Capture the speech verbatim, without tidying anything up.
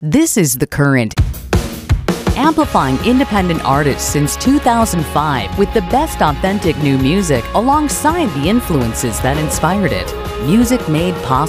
This is The Current, amplifying independent artists since two thousand five with the best authentic new music alongside the influences that inspired it. Music made possible